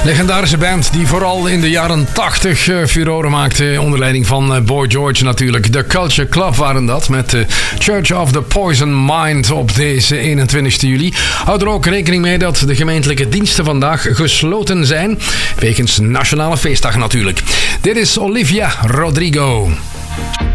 Legendarische band die vooral in de jaren 80 furoren maakte. Onder leiding van Boy George natuurlijk. The Culture Club waren dat. Met Church of the Poison Mind op deze 21 juli. Houd er ook rekening mee dat de gemeentelijke diensten vandaag gesloten zijn. Wegens Nationale Feestdag natuurlijk. Dit is Olivia Rodrigo.